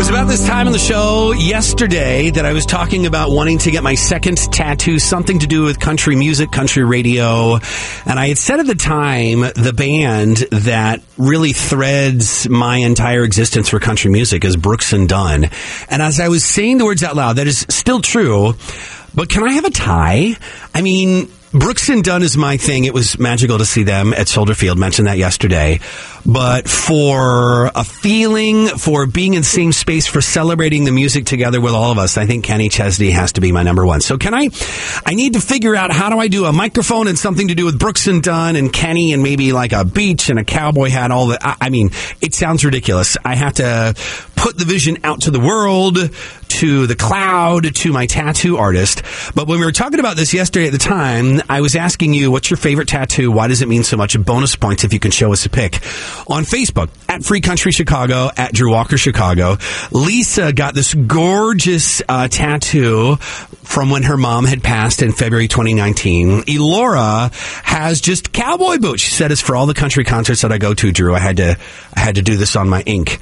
was about this time on the show yesterday that I was talking about wanting to get my second tattoo, something to do with country music, country radio. And I had said at the time, the band that really threads my entire existence for country music is Brooks and Dunn. And as I was saying the words out loud, that is still true. But can I have a tie? I mean, Brooks and Dunn is my thing. It was magical to see them at Soldier Field. Mentioned that yesterday. But for a feeling, for being in the same space, for celebrating the music together with all of us, I think Kenny Chesney has to be my number one. So I need to figure out how do I do a microphone and something to do with Brooks and Dunn and Kenny and maybe like a beach and a cowboy hat, all that. I mean, it sounds ridiculous. I have to put the vision out to the world, to the cloud, to my tattoo artist. But when we were talking about this yesterday at the time, I was asking you, what's your favorite tattoo? Why does it mean so much? Bonus points if you can show us a pic. On Facebook, at Free Country Chicago, at Drew Walker Chicago, Lisa got this gorgeous tattoo from when her mom had passed in February 2019. Elora has just cowboy boots. She said it's for all the country concerts that I go to, Drew. I had to do this on my ink.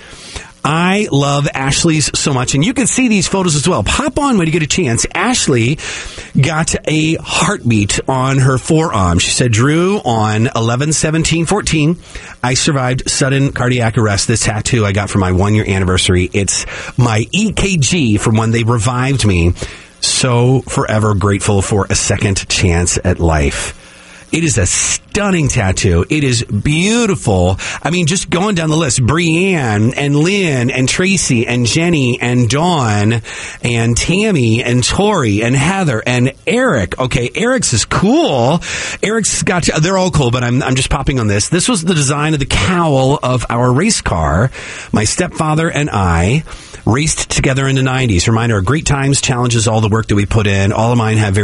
I love Ashley's so much, and you can see these photos as well. Pop on when you get a chance. Ashley got a heartbeat on her forearm. She said, Drew, on 11/17/14, I survived sudden cardiac arrest. This tattoo I got for my 1-year anniversary. It's my EKG from when they revived me. So forever grateful for a second chance at life. It is a stunning tattoo. It is beautiful. I mean, just going down the list, Brianne and Lynn and Tracy and Jenny and Dawn and Tammy and Tori and Heather and Eric. Okay, Eric's is cool. Eric's got, they're all cool, but I'm just popping on this. This was the design of the cowl of our race car. My stepfather and I raced together in the 90s. Reminder, great times, challenges, all the work that we put in. All of mine have very